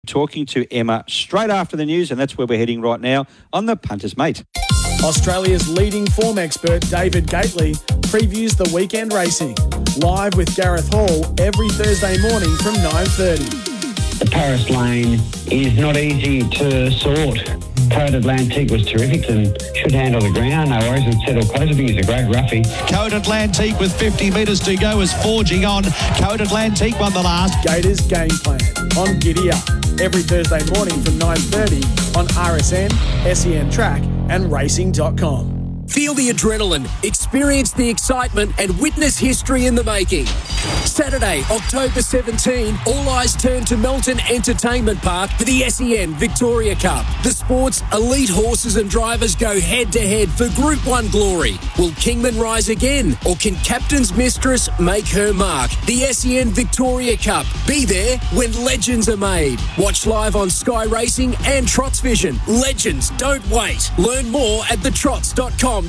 Talking to Emma straight after the news, and that's where we're heading right now on The Punter's Mate. Australia's leading form expert David Gately previews the weekend racing. Live with Gareth Hall every Thursday morning from 9:30. The Paris lane is not easy to sort. Code Atlantique was terrific and should handle the ground. No worries, and settle close. I think he's a great roughie. Code Atlantique with 50 metres to go is forging on. Code Atlantique won the last. Gators Game Plan on Giddy Up every Thursday morning from 9:30 on RSN, SEN Track and Racing.com. Feel the adrenaline, experience the excitement and witness history in the making. Saturday, October 17, all eyes turn to Melton Entertainment Park for the SEN Victoria Cup. The sport's elite horses and drivers go head-to-head for Group 1 glory. Will Kingman rise again, or can Captain's Mistress make her mark? The SEN Victoria Cup. Be there when legends are made. Watch live on Sky Racing and Trots Vision. Legends don't wait. Learn more at thetrots.com.au.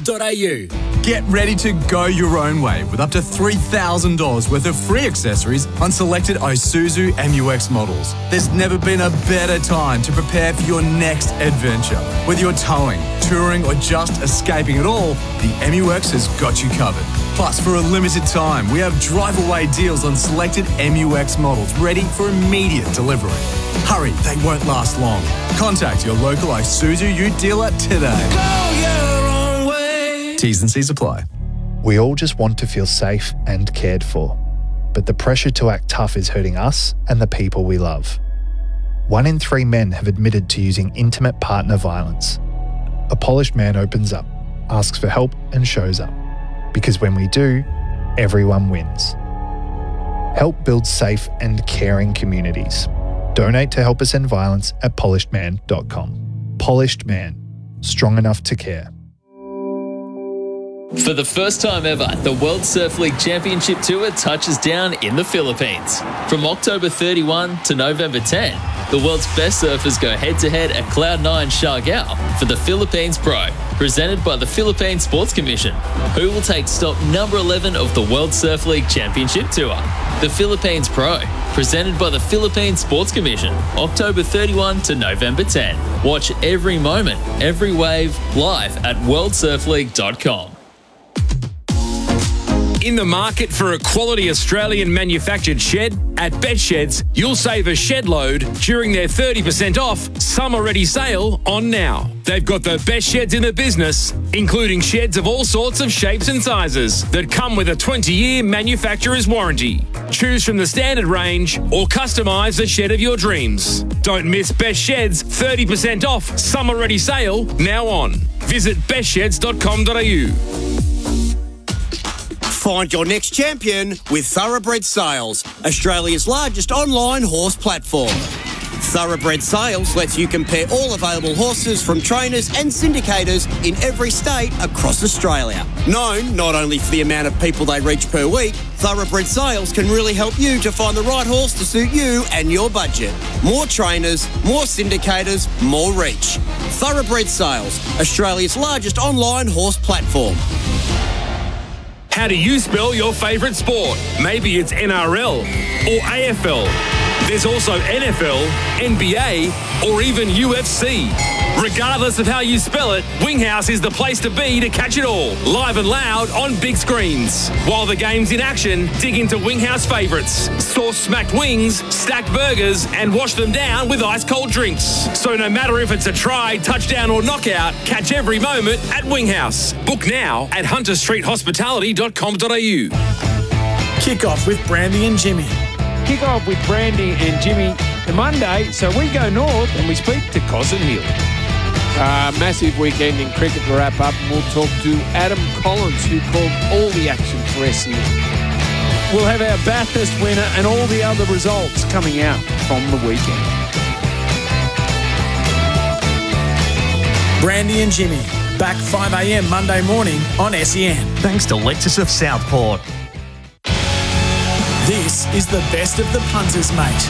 Get ready to go your own way with up to $3,000 worth of free accessories on selected Isuzu MUX models. There's never been a better time to prepare for your next adventure. Whether you're towing, touring or just escaping it all, the MUX has got you covered. Plus, for a limited time, we have drive-away deals on selected MUX models ready for immediate delivery. Hurry, they won't last long. Contact your local Isuzu Ute dealer today. Go your own way. T's and C's apply. We all just want to feel safe and cared for, but the pressure to act tough is hurting us and the people we love. 1 in 3 men have admitted to using intimate partner violence. A polished man opens up, asks for help and shows up. Because when we do, everyone wins. Help build safe and caring communities. Donate to Help Us End Violence at polishedman.com. Polished Man. Strong enough to care. For the first time ever, the World Surf League Championship Tour touches down in the Philippines. From October 31 to November 10, the world's best surfers go head-to-head at Cloud9 Siargao for the Philippines Pro, presented by the Philippine Sports Commission, who will take stop number 11 of the World Surf League Championship Tour. The Philippines Pro, presented by the Philippine Sports Commission, October 31 to November 10. Watch every moment, every wave, live at worldsurfleague.com. In the market for a quality Australian manufactured shed? At Best Sheds, you'll save a shed load during their 30% off summer-ready sale on now. They've got the best sheds in the business, including sheds of all sorts of shapes and sizes that come with a 20-year manufacturer's warranty. Choose from the standard range or customise the shed of your dreams. Don't miss Best Sheds' 30% off summer-ready sale now on. Visit bestsheds.com.au. Find your next champion with Thoroughbred Sales, Australia's largest online horse platform. Thoroughbred Sales lets you compare all available horses from trainers and syndicators in every state across Australia. Known not only for the amount of people they reach per week, Thoroughbred Sales can really help you to find the right horse to suit you and your budget. More trainers, more syndicators, more reach. Thoroughbred Sales, Australia's largest online horse platform. How do you spell your favourite sport? Maybe it's NRL or AFL. There's also NFL, NBA, or even UFC. Regardless of how you spell it, Winghouse is the place to be to catch it all, live and loud on big screens. While the game's in action, dig into Winghouse favourites. Source smacked wings, stacked burgers, and wash them down with ice-cold drinks. So no matter if it's a try, touchdown, or knockout, catch every moment at Winghouse. Book now at hunterstreethospitality.com.au. Kick off with Brandy and Jimmy. Kick off with Brandy and Jimmy the Monday, so we go north and we speak to Cosson Hill. Massive weekend in cricket to wrap up, and we'll talk to Adam Collins, who called all the action for SEN. We'll have our Bathurst winner and all the other results coming out from the weekend. Brandy and Jimmy, back 5 a.m. Monday morning on SEN. Thanks to Lexus of Southport. This is the best of the punters, mate.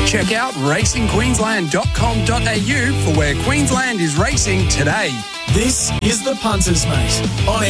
Check out racingqueensland.com.au for where Queensland is racing today. This is the Punters, Mate, on